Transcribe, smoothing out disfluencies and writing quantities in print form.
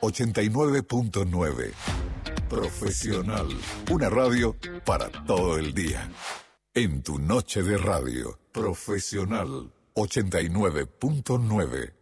89.9. Profesional. Una radio para todo el día. En tu noche de radio. Profesional 89.9.